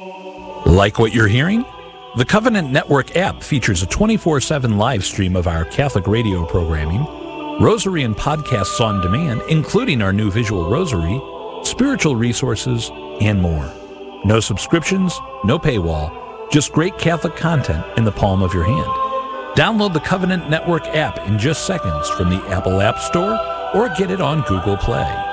Like what you're hearing? The Covenant Network app features a 24/7 live stream of our Catholic radio programming, rosary and podcasts on demand, including our new visual rosary, spiritual resources, and more. No subscriptions, no paywall, just great Catholic content in the palm of your hand. Download the Covenant Network app in just seconds from the Apple App Store or get it on Google Play.